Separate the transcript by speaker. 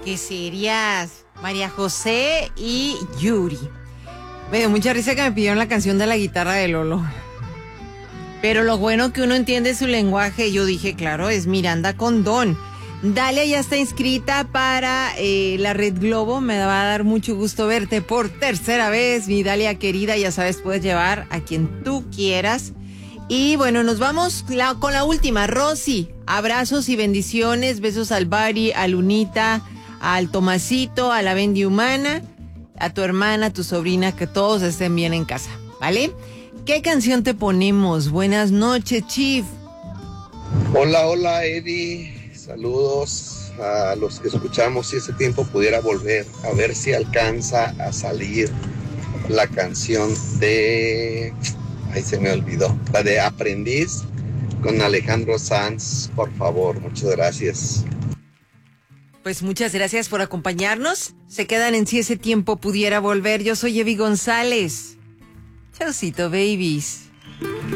Speaker 1: Qué serias. María José y Yuri. Me dio mucha risa que me pidieron la canción de la guitarra de Lolo. Pero lo bueno que uno entiende su lenguaje, yo dije, claro, es Miranda Condón. Dalia ya está inscrita para la Red Globo. Me va a dar mucho gusto verte por tercera vez, mi Dalia querida. Ya sabes, puedes llevar a quien tú quieras. Y bueno, nos vamos con la última. Rosy, abrazos y bendiciones. Besos al Bari, a Lunita, al Tomasito, a la Bendy Humana, a tu hermana, a tu sobrina, que todos estén bien en casa, ¿vale? ¿Qué canción te ponemos? Buenas noches, Chief.
Speaker 2: Hola, Eddie. Saludos a los que escuchamos. Si ese tiempo pudiera volver, a ver si alcanza a salir la canción de... Ay, se me olvidó. La de Aprendiz con Alejandro Sanz, por favor. Muchas gracias.
Speaker 1: Pues muchas gracias por acompañarnos. Se quedan en Si ese tiempo pudiera volver. Yo soy Evi González. Chaucito, babies.